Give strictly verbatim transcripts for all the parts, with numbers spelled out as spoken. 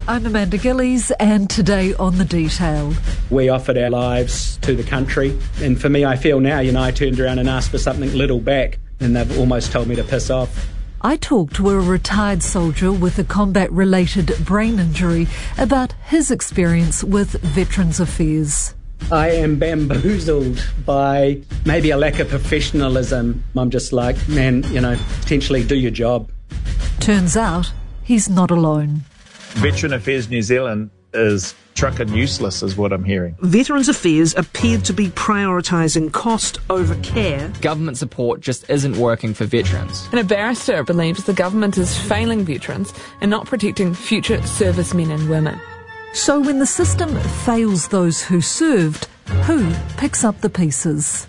I'm Amanda Gillies, and today on The Detail. We offered our lives to the country, and for me, I feel now, you know, I turned around and asked for something little back, and they've almost told me to piss off. I talked to a retired soldier with a combat-related brain injury about his experience with Veterans Affairs. I am bamboozled by maybe a lack of professionalism. I'm just like, man, you know, potentially do your job. Turns out he's not alone. Veteran Affairs New Zealand is truckin' useless is what I'm hearing. Veterans Affairs appeared to be prioritising cost over care. Government support just isn't working for veterans. And a barrister believes the government is failing veterans and not protecting future servicemen and women. So when the system fails those who served, who picks up the pieces?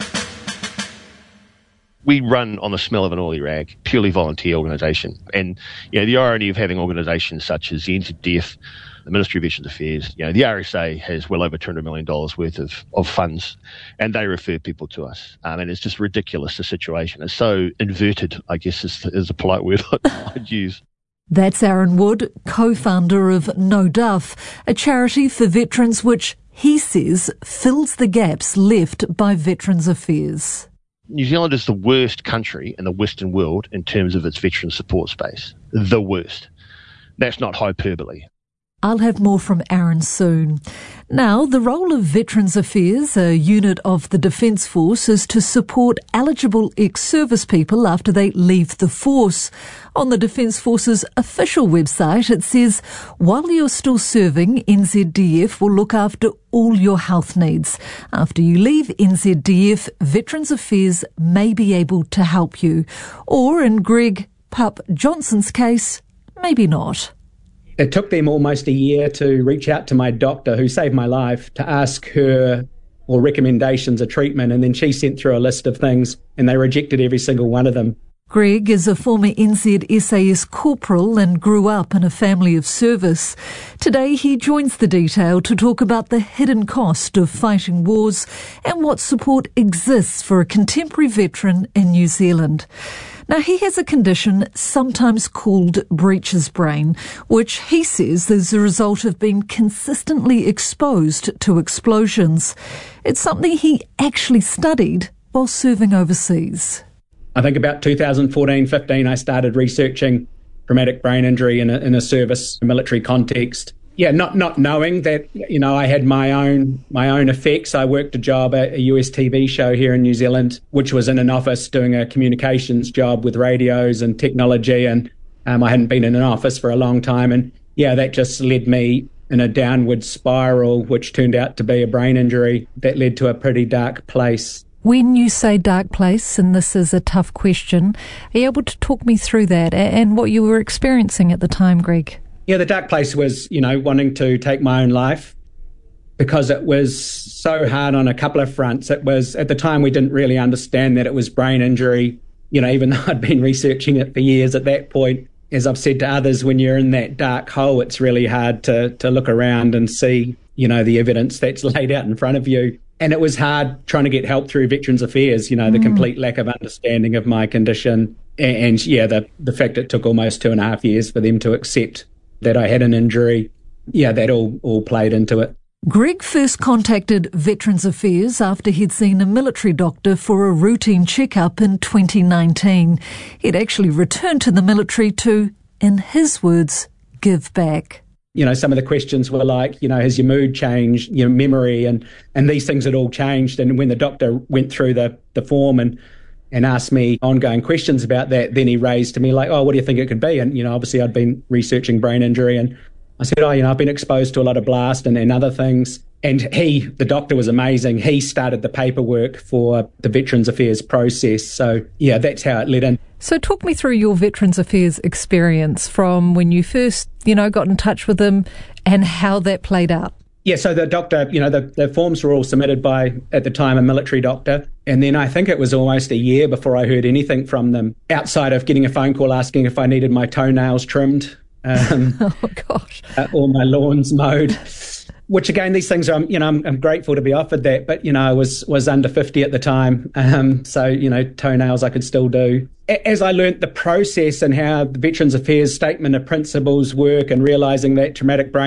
We run on the smell of an oily rag, purely volunteer organisation. And, you know, the irony of having organisations such as the N Z D F, the Ministry of Veterans Affairs, you know, the R S A has well over two hundred million dollars worth of, of funds, and they refer people to us. Um, and it's just ridiculous, the situation. It's so inverted, I guess is, is a polite word I'd use. That's Aaron Wood, co-founder of No Duff, a charity for veterans which, he says, fills the gaps left by Veterans Affairs. New Zealand is the worst country in the Western world in terms of its veteran support space. The worst. That's not hyperbole. I'll have more from Aaron soon. Now, the role of Veterans Affairs, a unit of the Defence Force, is to support eligible ex-service people after they leave the force. On the Defence Force's official website, it says, while you're still serving, N Z D F will look after all your health needs. After you leave N Z D F, Veterans Affairs may be able to help you. Or, in Greg Pup Johnson's case, maybe not. It took them almost a year to reach out to my doctor, who saved my life, to ask her for recommendations of treatment, and then she sent through a list of things, and they rejected every single one of them. Greg is a former N Z S A S corporal and grew up in a family of service. Today he joins The Detail to talk about the hidden cost of fighting wars and what support exists for a contemporary veteran in New Zealand. Now, he has a condition sometimes called breeches brain, which he says is the result of being consistently exposed to explosions. It's something he actually studied while serving overseas. I think about two thousand fourteen fifteen, I started researching traumatic brain injury in a, in a service, a military context. Yeah, not not knowing that, you know, I had my own my own effects. I worked a job at a U S T V show here in New Zealand, which was in an office doing a communications job with radios and technology, and um, I hadn't been in an office for a long time. And yeah, that just led me in a downward spiral, which turned out to be a brain injury that led to a pretty dark place. When you say dark place, and this is a tough question, are you able to talk me through that and what you were experiencing at the time, Greg? Yeah, the dark place was, you know, wanting to take my own life because it was so hard on a couple of fronts. It was, at the time, we didn't really understand that it was brain injury, you know, even though I'd been researching it for years at that point. As I've said to others, when you're in that dark hole, it's really hard to, to look around and see, you know, the evidence that's laid out in front of you. And it was hard trying to get help through Veterans Affairs, you know, the mm. complete lack of understanding of my condition. And, and yeah, the, the fact it took almost two and a half years for them to accept that I had an injury, yeah, that all, all played into it. Greg first contacted Veterans Affairs after he'd seen a military doctor for a routine checkup in twenty nineteen. He'd actually returned to the military to, in his words, give back. You know, some of the questions were like, you know, has your mood changed, your memory, and, and these things had all changed. And when the doctor went through the, the form and and asked me ongoing questions about that, then he raised to me like, oh, what do you think it could be? And, you know, obviously I'd been researching brain injury, and I said, oh, you know, I've been exposed to a lot of blast and, and other things. And he, the doctor was amazing. He started the paperwork for the Veterans Affairs process. So, yeah, that's how it led in. So talk me through your Veterans Affairs experience from when you first, you know, got in touch with them and how that played out. Yeah, so the doctor, you know, the, the forms were all submitted by, at the time, a military doctor. And then I think it was almost a year before I heard anything from them, outside of getting a phone call asking if I needed my toenails trimmed. Um, oh, gosh. Uh, or my lawns mowed. Which, again, these things, are, you know, I'm, I'm grateful to be offered that. But, you know, I was, was under fifty at the time. Um, so, you know, toenails I could still do. As I learnt the process and how the Veterans Affairs Statement of Principles work, and realising that traumatic brain